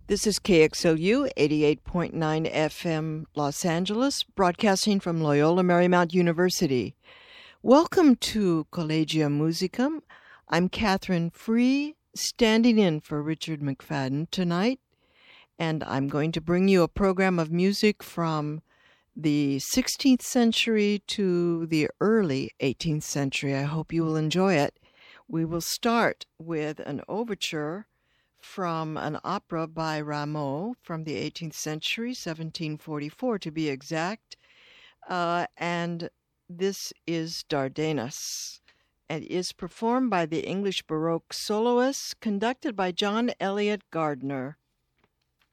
This is KXLU 88.9 FM Los Angeles, broadcasting from Loyola Marymount University. Welcome to Collegium Musicum. I'm Catherine Free, standing in for Richard McFadden tonight, and I'm going to bring you a program of music from the 16th century to the early 18th century. I hope you will enjoy it. We will start with an overture from an opera by Rameau from the 18th century, 1744 to be exact, and this is Dardanus, and is performed by the English Baroque soloists, conducted by John Eliot Gardiner.